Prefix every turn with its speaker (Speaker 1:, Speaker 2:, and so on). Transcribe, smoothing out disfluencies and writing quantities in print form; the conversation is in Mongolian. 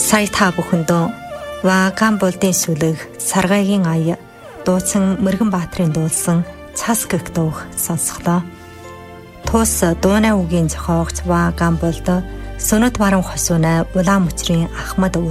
Speaker 1: Сая та бүхэндөө Вагамболдын сүлэг Саргайгийн ая дуучин Мэргэн Баатрын дуулсан Цас гэх дууг сонсголоо. Тус дууны үгийн зохиогч Вагамболд Сүнэт баран хосууна Улаан мөчрийн Ахмад